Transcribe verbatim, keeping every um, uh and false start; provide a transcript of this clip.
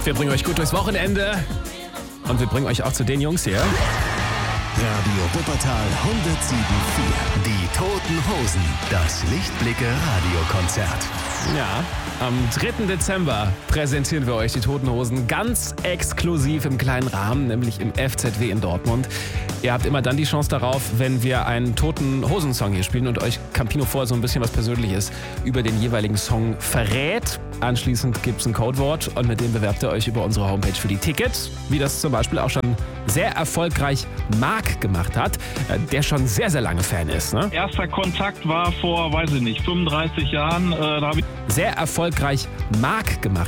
Wir bringen euch gut durchs Wochenende und wir bringen euch auch zu den Jungs hier. Radio Wuppertal hundertsieben Komma vier. Die Toten Hosen. Das Lichtblicke-Radiokonzert. Ja, am dritten Dezember präsentieren wir euch die Toten Hosen ganz exklusiv im kleinen Rahmen, nämlich im F Z W in Dortmund. Ihr habt immer dann die Chance darauf, wenn wir einen Toten Hosen-Song hier spielen und euch Campino vorher so ein bisschen was Persönliches über den jeweiligen Song verrät. Anschließend gibt es ein Codewort und mit dem bewerbt ihr euch über unsere Homepage für die Tickets, wie das zum Beispiel auch schon sehr erfolgreich Marc gemacht hat, der schon sehr, sehr lange Fan ist. Ne? Erster Kontakt war vor, weiß ich nicht, fünfunddreißig Jahren. Äh, da habe ich sehr erfolgreich Marc gemacht